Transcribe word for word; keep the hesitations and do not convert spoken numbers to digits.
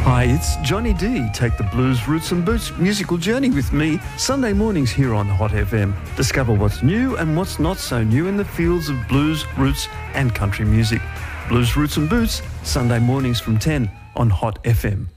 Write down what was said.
Hi, it's Johnny D. Take the blues, roots and boots musical journey with me Sunday mornings here on Hot F M. Discover what's new and what's not so new in the fields of blues, roots and country music. Blues, Roots and Boots, Sunday mornings from ten on Hot F M.